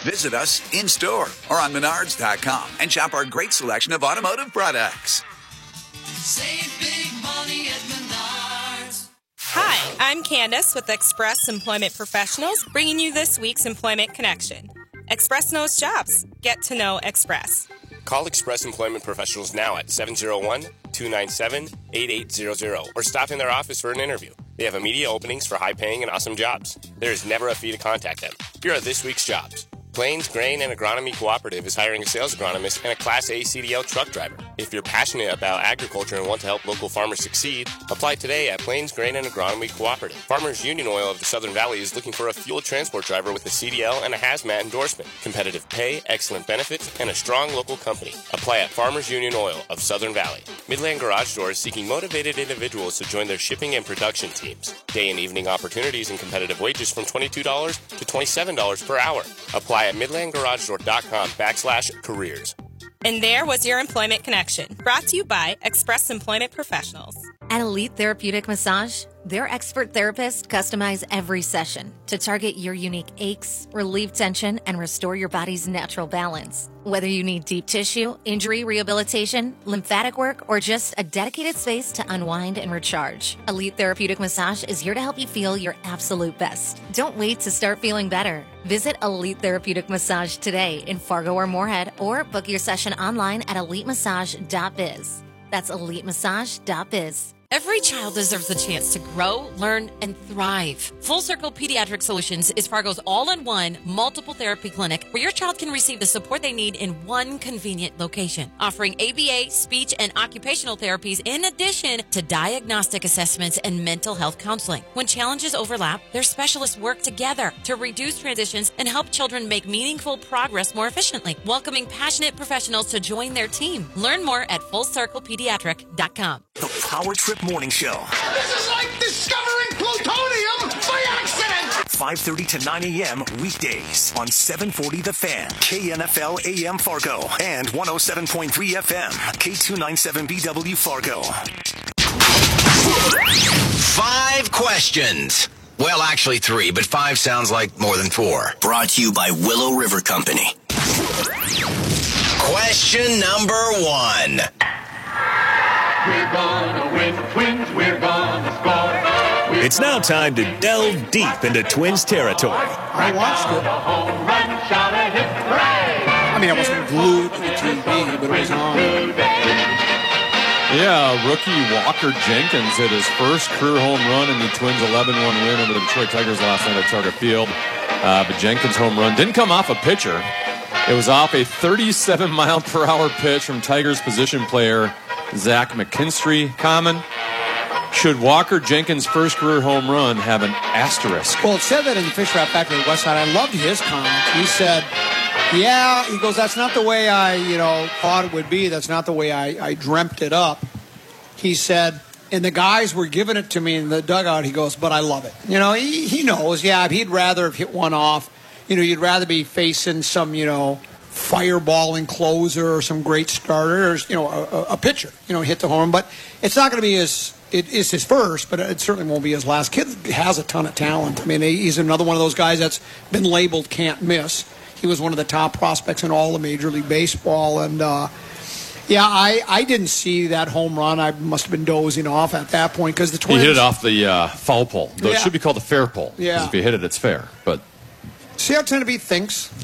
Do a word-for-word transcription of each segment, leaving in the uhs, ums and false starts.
Visit us in-store or on menards dot com and shop our great selection of automotive products. Save big money at Menards. Hi, I'm Candace with Express Employment Professionals, bringing you this week's Employment Connection. Express knows jobs. Get to know Express. Call Express Employment Professionals now at seven oh one, two nine seven, eight eight zero zero or stop in their office for an interview. They have immediate openings for high-paying and awesome jobs. There is never a fee to contact them. Here are this week's jobs. Plains Grain and Agronomy Cooperative is hiring a sales agronomist and a Class A C D L truck driver. If you're passionate about agriculture and want to help local farmers succeed, apply today at Plains Grain and Agronomy Cooperative. Farmers Union Oil of the Southern Valley is looking for a fuel transport driver with a C D L and a hazmat endorsement. Competitive pay, excellent benefits, and a strong local company. Apply at Farmers Union Oil of Southern Valley. Midland Garage Door is seeking motivated individuals to join their shipping and production teams. Day and evening opportunities and competitive wages from twenty-two dollars to twenty-seven dollars per hour. Apply at midland garage door dot com backslash careers. And there was your Employment Connection, brought to you by Express Employment Professionals. At Elite Therapeutic Massage, their expert therapists customize every session to target your unique aches, relieve tension, and restore your body's natural balance. Whether you need deep tissue, injury rehabilitation, lymphatic work, or just a dedicated space to unwind and recharge, Elite Therapeutic Massage is here to help you feel your absolute best. Don't wait to start feeling better. Visit Elite Therapeutic Massage today in Fargo or Moorhead, or book your session online at elite massage dot biz. That's elite massage dot biz. Every child deserves a chance to grow, learn, and thrive. Full Circle Pediatric Solutions is Fargo's all-in-one multiple therapy clinic where your child can receive the support they need in one convenient location, offering A B A, speech, and occupational therapies in addition to diagnostic assessments and mental health counseling. When challenges overlap, their specialists work together to reduce transitions and help children make meaningful progress more efficiently, welcoming passionate professionals to join their team. Learn more at full circle pediatric dot com. The Power Trip Morning Show. This is like discovering plutonium by accident. five thirty to nine a.m. weekdays on seven forty The Fan, K N F L A M Fargo, and one oh seven point three F M, K two ninety-seven B W Fargo. Five questions. Well, actually three, but five sounds like more than four. Brought to you by Willow River Company. Question number one. We're gonna win, Twins, we're gonna score. We're it's now time to delve deep into Twins territory. I watched it. Home run, shot a hit, hooray! I mean, I wasn't glued to the T V, but it was on. Yeah, rookie Walker Jenkins hit his first career home run in the Twins' eleven one win over the Detroit Tigers last night at Target Field. Uh, but Jenkins' home run didn't come off a pitcher. It was off a thirty-seven mile per hour pitch from Tigers position player Zach McKinstry. Common, should Walker Jenkins' first career home run have an asterisk? Well, it said that in the Fish Wrap Factory at West Side. I loved his comment. He said, yeah, he goes, that's not the way I, you know, thought it would be. That's not the way I, I dreamt it up. He said, and the guys were giving it to me in the dugout. He goes, but I love it. You know, he, he knows, yeah, he'd rather have hit one off. You know, you'd rather be facing some, you know, fireballing closer or some great starter or, you know, a, a pitcher, you know, hit the home. But it's not going to be his, it is his first, but it certainly won't be his last. Kid has a ton of talent. I mean, he's another one of those guys that's been labeled can't miss. He was one of the top prospects in all of Major League Baseball. And, uh, yeah, I, I didn't see that home run. I must have been dozing off at that point because the Twins. He hit it off the uh, foul pole. Though yeah. It should be called the fair pole. Yeah. If you hit it, it's fair. But see how Tennessee thinks?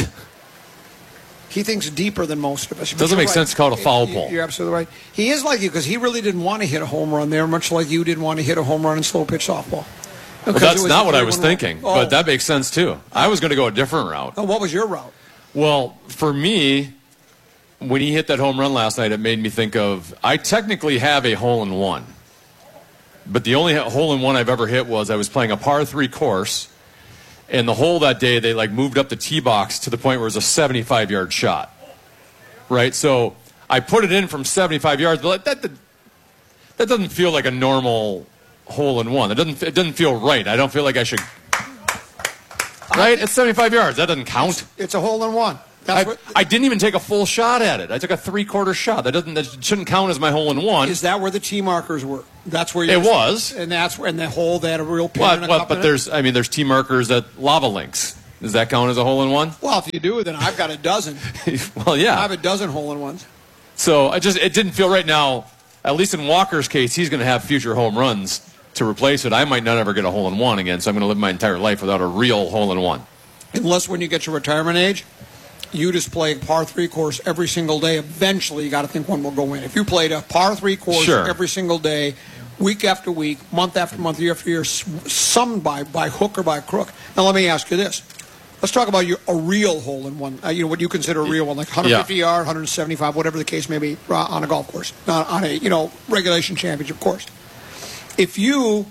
He thinks deeper than most of us. Doesn't make right. sense to call it a foul pole. You're absolutely right. He is like you because he really didn't want to hit a home run there, much like you didn't want to hit a home run in slow pitch softball. Well, that's not what I was thinking, oh. but that makes sense too. I was going to go a different route. Oh, what was your route? Well, for me, when he hit that home run last night, it made me think of, I technically have a hole-in-one. But the only hole-in-one I've ever hit was I was playing a par three course, and the hole that day, they like moved up the tee box to the point where it was a seventy-five yard shot. Right? So I put it in from seventy-five yards, but that, that, that doesn't feel like a normal hole-in-one. It doesn't, it doesn't feel right. I don't feel like I should... Right? It's seventy-five yards. That doesn't count. It's a hole-in-one. I, what, I didn't even take a full shot at it. I took a three-quarter shot. That doesn't. That shouldn't count as my hole-in-one. Is that where the tee markers were? That's where you it was. And that's where in the hole they had a real pin. Well, and a well, cup but in there's. it? I mean, there's tee markers at Lava Links. Does that count as a hole-in-one? Well, if you do, then I've got a dozen. Well, yeah. I have a dozen hole-in-ones. So I just it didn't feel right now, at least in Walker's case, he's going to have future home runs to replace it. I might not ever get a hole-in-one again, so I'm going to live my entire life without a real hole-in-one. Unless when you get your retirement age, you just play a par three course every single day. Eventually, you got to think one will go in. If you played a par three course Sure. every single day, week after week, month after month, year after year, some by, by hook or by crook. Now, let me ask you this. Let's talk about your, a real hole-in-one, uh, you know, what you consider a real one, like one hundred fifty Yeah. yard, one seventy-five, whatever the case may be, uh, on a golf course, uh, on a, you know, regulation championship course. If you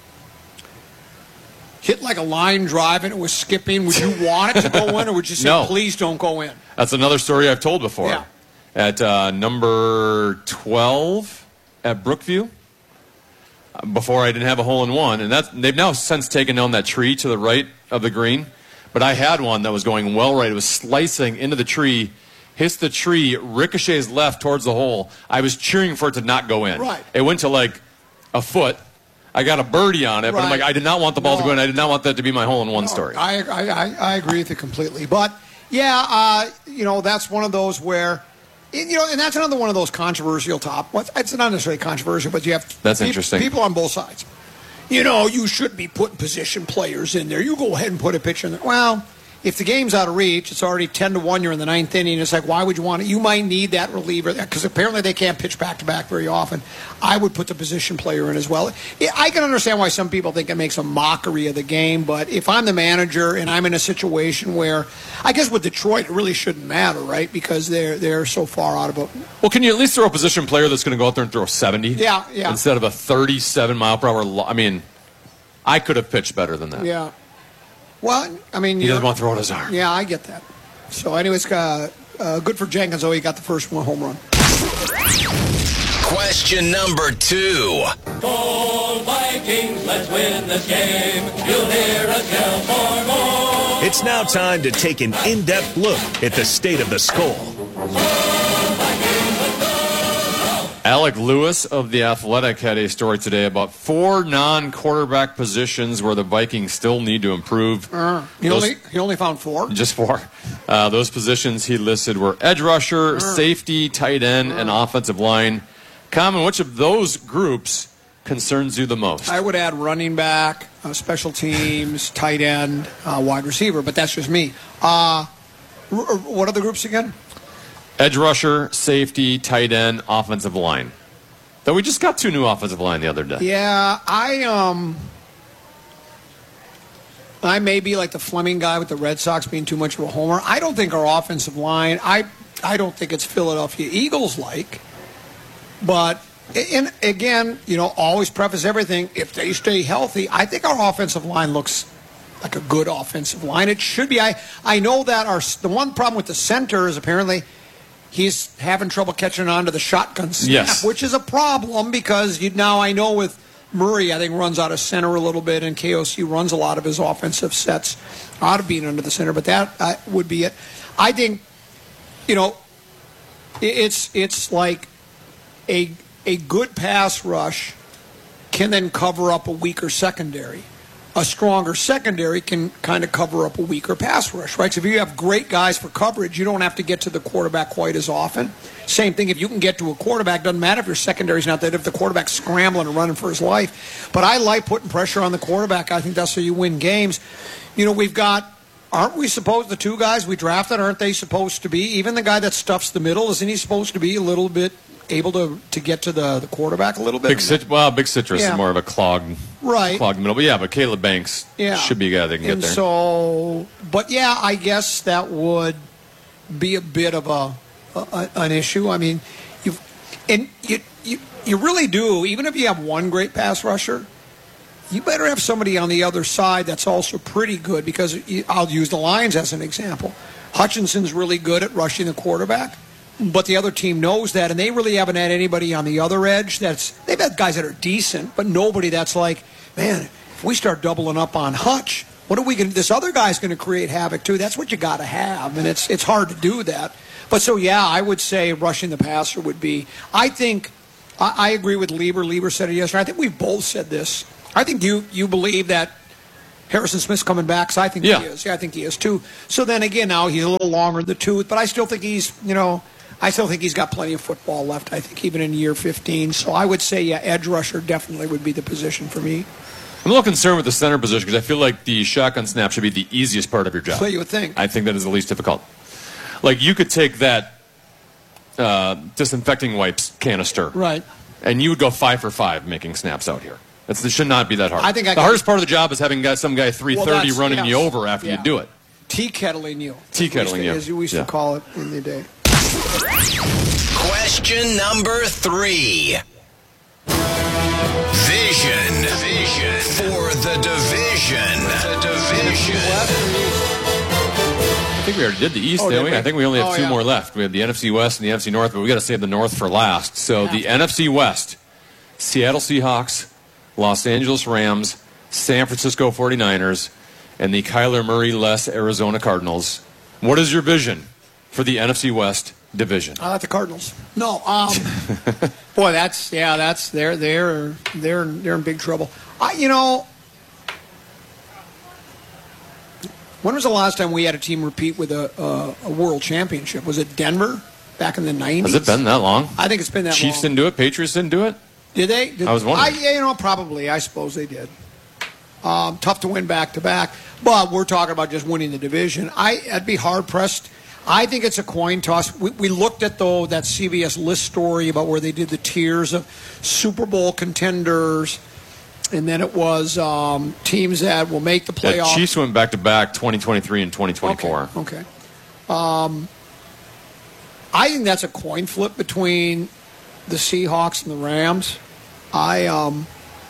hit like a line drive and it was skipping, would you want it to go in, or would you say, No. please don't go in? That's another story I've told before. Yeah. At uh, number twelve at Brookview, uh, before I didn't have a hole-in-one, and that's, they've now since taken down that tree to the right of the green, but I had one that was going well right. It was slicing into the tree, hits the tree, ricochets left towards the hole. I was cheering for it to not go in. Right. It went to like a foot. I got a birdie on it, but I'm Right. like, I did not want the ball No. to go in. I did not want that to be my hole-in-one No, story. I, I, I, I agree with you completely. But, yeah, uh, you know, that's one of those where, you know, and that's another one of those controversial top. Well, it's not necessarily controversial, but you have That's peop- interesting. people on both sides. You know, you should be putting position players in there. You go ahead and put a pitcher in there. Well, if the game's out of reach, it's already ten to one, you're in the ninth inning, it's like, why would you want it? You might need that reliever, because apparently they can't pitch back-to-back very often. I would put the position player in as well. Yeah, I can understand why some people think it makes a mockery of the game, but if I'm the manager and I'm in a situation where, I guess with Detroit, it really shouldn't matter, right? Because they're they're so far out of it. Well, can you at least throw a position player that's going to go out there and throw seventy? Yeah, yeah. Instead of a thirty-seven mile per hour. Lo- I mean, I could have pitched better than that. Yeah. Well, I mean, He you doesn't know- want to throw it his arm. Yeah, I get that. So, anyways, uh, uh, good for Jenkins, though. He got the first one home run. Question number two. Go Vikings, let's win this game. You'll hear us yell for more. It's now time to take an in-depth look at the state of the skull. Alec Lewis of The Athletic had a story today about four non-quarterback positions where the Vikings still need to improve. Uh, he, Those- only, he only found four. Just four. Uh, those positions he listed were edge rusher, safety, tight end, and offensive line. Common, which of those groups concerns you the most? I would add running back, uh, special teams, tight end, uh, wide receiver, but that's just me. Uh, r- r- what are the groups again? Edge rusher, safety, tight end, offensive line. Though we just got two new offensive line the other day. Yeah, I um, I may be like the Fleming guy with the Red Sox being too much of a homer. I don't think our offensive line. I I don't think it's Philadelphia Eagles like. But and again, you know, always preface everything. If they stay healthy, I think our offensive line looks like a good offensive line. It should be. I I know that our the one problem with the center is apparently he's having trouble catching on to the shotgun snap, Yes. which is a problem because you now I know with Murray, I think, runs out of center a little bit, and K O C runs a lot of his offensive sets out of being under the center, but that uh, would be it. I think, you know, it- it's it's like a a good pass rush can then cover up a weaker secondary. A stronger secondary can kind of cover up a weaker pass rush, right? So if you have great guys for coverage, you don't have to get to the quarterback quite as often. Same thing, if you can get to a quarterback, doesn't matter if your secondary's not there, if the quarterback's scrambling and running for his life. But I like putting pressure on the quarterback. I think that's how you win games. You know, we've got, aren't we supposed, the two guys we drafted, aren't they supposed to be, even the guy that stuffs the middle, isn't he supposed to be a little bit able to, to get to the, the quarterback a little bit? Big Cit- well, Big Citrus Yeah. is more of a clogged, Right. clogged middle. But yeah, but Caleb Banks Yeah. should be a guy that can and get there. so, but yeah, I guess that would be a bit of a, a an issue. I mean, you and you, you you really do. Even if you have one great pass rusher, you better have somebody on the other side that's also pretty good. Because you, I'll use the Lions as an example. Hutchinson's really good at rushing the quarterback. But the other team knows that, and they really haven't had anybody on the other edge that's, they've had guys that are decent, but nobody that's like, man, if we start doubling up on Hutch, what are we going to, this other guy's going to create havoc too. That's what you got to have, and it's it's hard to do that. But so, yeah, I would say rushing the passer would be, I think, I, I agree with Lieber. Lieber said it yesterday. I think we've both said this. I think you, you believe that Harrison Smith's coming back, so I think Yeah. he is. Yeah, I think he is too. So then again, now he's a little longer in the tooth, but I still think he's, you know, I still think he's got plenty of football left. I think even in year fifteen. So I would say, yeah, edge rusher definitely would be the position for me. I'm a little concerned with the center position because I feel like the shotgun snap should be the easiest part of your job. So you would think. I think that is the least difficult. Like you could take that uh, disinfecting wipes canister, Right. and you would go five for five making snaps out here. It's, it should not be that hard. I think I the can- hardest part of the job is having got some guy three thirty Well, that's- running yes. you over after Yeah. you do it. Tea kettling you. Tea kettling you. As we used Yeah. to call it in the day. Question number three. Vision. Vision for the division. The division. I think we already did the East, Oh, didn't did we? we? I think we only have Oh, two yeah. more left. We have the N F C West and the N F C North, but we got to save the North for last. So the N F C West, Seattle Seahawks, Los Angeles Rams, San Francisco forty-niners, and the Kyler Murray-less Arizona Cardinals. What is your vision for the N F C West division? I like the Cardinals. No, um, boy, that's yeah, that's they're they're they're they're in big trouble. I, you know, when was the last time we had a team repeat with a a, a world championship? Was it Denver back in the nineties? Has it been that long? I think it's been that Chiefs long. didn't do it. Patriots didn't do it. Did they? Did, I was wondering. I, yeah, you know, probably. I suppose they did. Um, tough to win back to back, but we're talking about just winning the division. I, I'd be hard pressed. I think it's a coin toss. We, we looked at though that C B S list story about where they did the tiers of Super Bowl contenders, and then it was um, teams that will make the Yeah, playoffs. Chiefs went back to back twenty twenty-three and twenty twenty-four. Okay. Um, I think that's a coin flip between the Seahawks and the Rams. I um,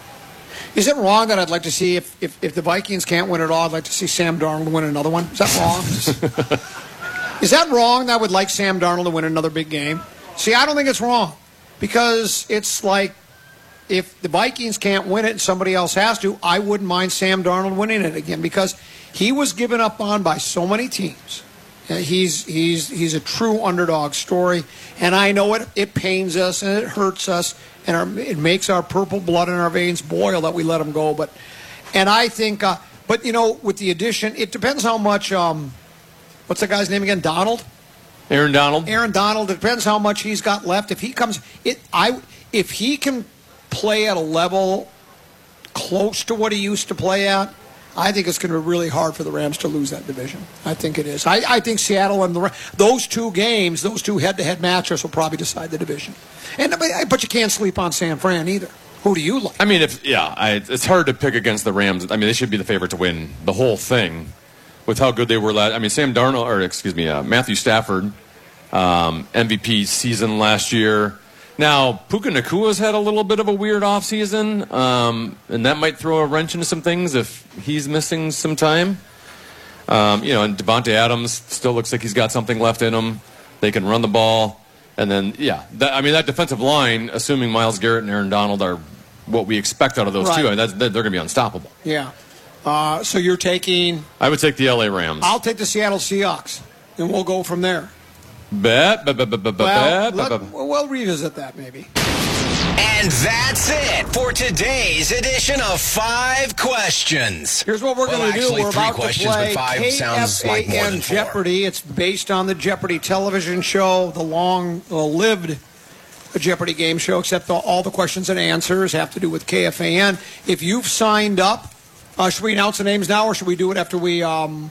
is it wrong that I'd like to see if, if, if the Vikings can't win it all, I'd like to see Sam Darnold win another one? Is that wrong? Is that wrong that I would like Sam Darnold to win another big game? See, I don't think it's wrong because it's like if the Vikings can't win it and somebody else has to, I wouldn't mind Sam Darnold winning it again because he was given up on by so many teams. Uh, He's he's he's a true underdog story, and I know it. It pains us and it hurts us, and our, it makes our purple blood in our veins boil that we let him go. But, and I think, uh, but you know, with the addition, it depends how much. Um, what's the guy's name again? Donald. Aaron Donald. Aaron Donald. It depends how much he's got left. If he comes, it I if he can play at a level close to what he used to play at. I think it's going to be really hard for the Rams to lose that division. I think it is. I, I think Seattle and the Rams, those two games, those two head-to-head matchups will probably decide the division. And but you can't sleep on San Fran either. Who do you like? I mean, if yeah, I, it's hard to pick against the Rams. I mean, they should be the favorite to win the whole thing with how good they were last. I mean, Sam Darnold, or excuse me, uh, Matthew Stafford, um, M V P season last year. Now, Puka Nakua's had a little bit of a weird offseason, um, and that might throw a wrench into some things if he's missing some time. Um, you know, and Devontae Adams still looks like he's got something left in him. They can run the ball. And then, yeah, that, I mean, that defensive line, assuming Myles Garrett and Aaron Donald are what we expect out of those Right. two, I mean, that's, they're going to be unstoppable. Yeah. Uh, so you're taking... I would take the L A Rams. I'll take the Seattle Seahawks, and we'll go from there. Bet, bet, bet, bet, bet, Well, bet, let, bet, bet. we'll revisit that maybe. And that's it for today's edition of Five Questions. Here's what we're Well, going to do. actually, We're three about to questions, play but five sounds like more than K F A N four. Jeopardy. It's based on the Jeopardy television show, the long-lived Jeopardy game show, except the, all the questions and answers have to do with K F A N. If you've signed up, uh, should we announce the names now, or should we do it after we um,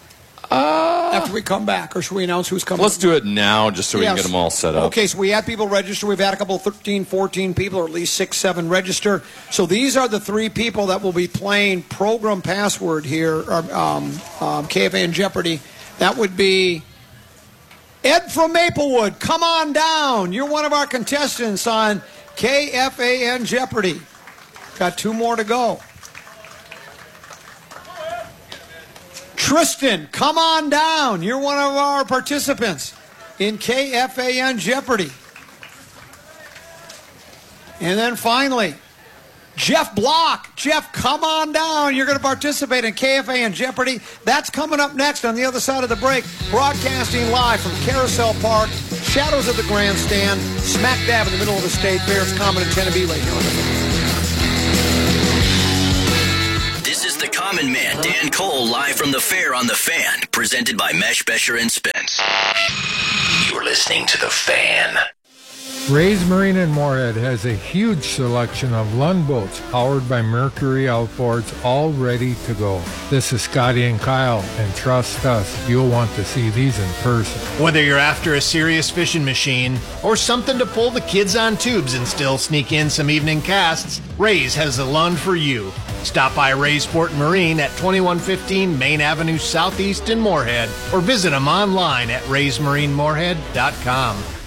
uh, after we come back, or should we announce who's coming? Let's do it now just so we can Yes. get them all set up. Okay, so we had people register. We've had a couple, thirteen, fourteen people, or at least six, seven register. So these are the three people that will be playing program password here, or, um, um, K F A N Jeopardy. That would be Ed from Maplewood. Come on down. You're one of our contestants on K F A N Jeopardy. Got two more to go. Tristan, come on down. You're one of our participants in K F A N Jeopardy. And then finally, Jeff Block. Jeff, come on down. You're going to participate in K F A N Jeopardy. That's coming up next on the other side of the break. Broadcasting live from Carousel Park, shadows of the grandstand, smack dab in the middle of the State Fair. It's Common and Tenebee right here on the This is the Common Common Man Dan Cole live from the fair on The Fan, presented by Mesh, Besher, and Spence. You're listening to The Fan. Ray's Marine in Moorhead has a huge selection of Lund boats powered by Mercury outboards, all ready to go. This is Scotty and Kyle, and trust us, you'll want to see these in person. Whether you're after a serious fishing machine or something to pull the kids on tubes and still sneak in some evening casts, Ray's has the Lund for you. Stop by Ray's Sport and Marine at twenty-one fifteen Main Avenue Southeast in Moorhead, or visit them online at rays marine moorhead dot com.